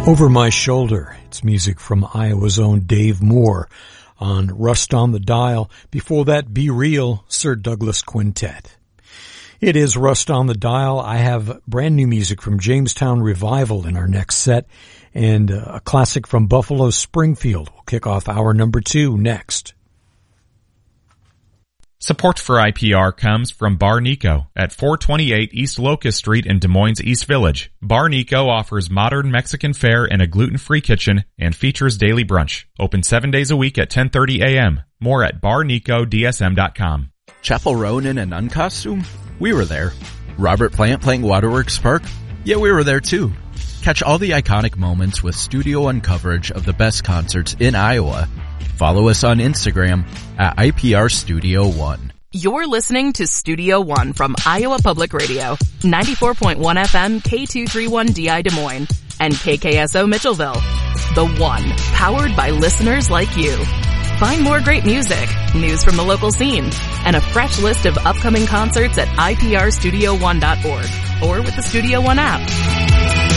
Over My Shoulder. It's music from Iowa's own Dave Moore on Rust on the Dial. Before that, Be Real, Sir Douglas Quintet. It is Rust on the Dial. I have brand new music from Jamestown Revival in our next set, and a classic from Buffalo Springfield. We'll kick off hour number 2 next. Support for IPR comes from Bar Nico at 428 East Locust Street in Des Moines East Village. Bar Nico offers modern Mexican fare and a gluten-free kitchen and features daily brunch. Open 7 days a week at 10:30 a.m. More at barnicodsm.com. Chapel Roan in a nun costume? We were there. Robert Plant playing Waterworks Park? Yeah, we were there too. Catch all the iconic moments with Studio One coverage of the best concerts in Iowa. Follow us on Instagram at IPR Studio One. You're listening to Studio One from Iowa Public Radio, 94.1 FM K231DI Des Moines, and KKSO Mitchellville. The One, powered by listeners like you. Find more great music, news from the local scene, and a fresh list of upcoming concerts at iprstudio1.org or with the Studio One app.